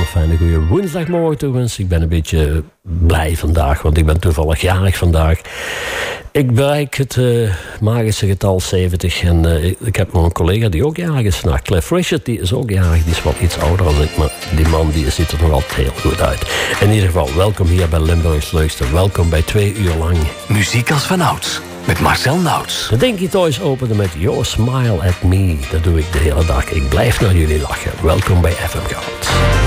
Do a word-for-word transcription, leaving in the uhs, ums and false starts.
fijne goede woensdagmorgen toewensen. Ik ben een beetje blij vandaag, want ik ben toevallig jarig vandaag. Ik bereik het uh, magische getal zeventig. En uh, ik, ik heb nog een collega die ook jarig is vandaag. Cliff Richard, die is ook jarig. Die is wel iets ouder dan ik, maar die man die ziet er nog altijd heel goed uit. In ieder geval, welkom hier bij Limburgs Leukste. Welkom bij twee uur lang muziek als vanouds. Met Marcel Nauts. De Dinky Toys openen met Your Smile at Me. Dat doe ik de hele dag. Ik blijf naar jullie lachen. Welkom bij F M Goud.